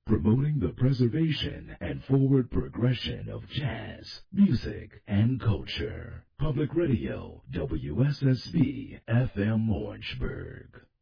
promoting the preservation and forward progression of jazz, music, and culture. Public Radio, WSSB FM Orangeburg.